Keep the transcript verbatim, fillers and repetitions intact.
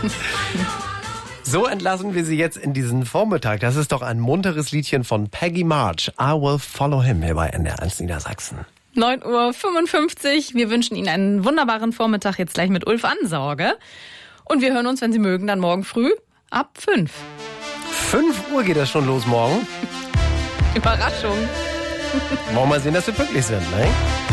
So entlassen wir Sie jetzt in diesen Vormittag. Das ist doch ein munteres Liedchen von Peggy March. I Will Follow Him hier bei N D R eins Niedersachsen. neun Uhr fünfundfünfzig. Wir wünschen Ihnen einen wunderbaren Vormittag jetzt gleich mit Ulf Ansorge. Und wir hören uns, wenn Sie mögen, dann morgen früh ab fünf. fünf Uhr geht das schon los morgen. Überraschung. Wollen wir mal sehen, dass wir pünktlich sind, ne?